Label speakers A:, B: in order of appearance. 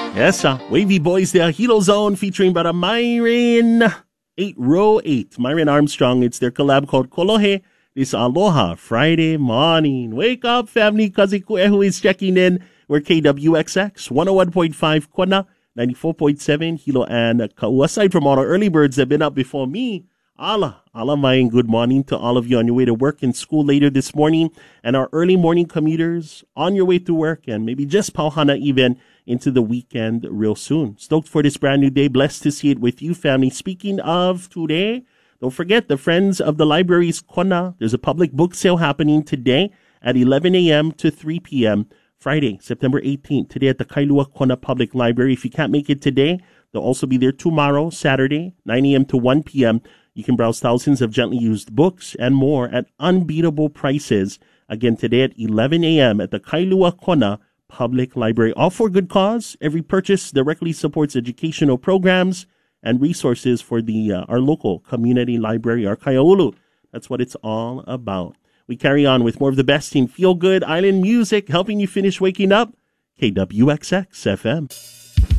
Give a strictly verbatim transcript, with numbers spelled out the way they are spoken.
A: Yes, uh, Wavy Boys there, Hilo Zone featuring Brother Myron eight row eight. Myron Armstrong, it's their collab called Kolohe. This Aloha Friday morning. Wake up, family. Kazikue who is checking in. We're K W X X, one oh one point five Kona, ninety-four point seven Hilo and Kau. Aside from all the early birds that have been up before me, Allah, Allah Mayan, good morning to all of you on your way to work and school later this morning, and our early morning commuters on your way to work, and maybe just Pauhana even into the weekend real soon. Stoked for this brand new day. Blessed to see it with you, family. Speaking of today, don't forget the Friends of the Libraries Kona. There's a public book sale happening today at eleven a.m. to three p.m. Friday, September eighteenth, today at the Kailua Kona Public Library. If you can't make it today, they'll also be there tomorrow, Saturday, nine a.m. to one p.m. You can browse thousands of gently used books and more at unbeatable prices. Again, today at eleven a.m. at the Kailua Kona Public Library. All for good cause. Every purchase directly supports educational programs and resources for the uh, our local community library, our Kaiaulu. That's what it's all about. We carry on with more of the best in feel-good island music, helping you finish waking up. K W X X F M.